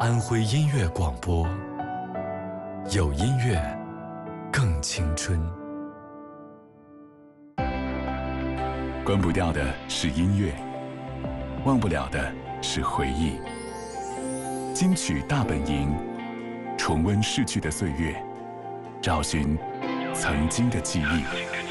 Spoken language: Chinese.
安徽音乐广播，有音乐更青春。 关不掉的是音乐，忘不了的是回忆。金曲大本营，重温逝去的岁月，找寻曾经的记忆。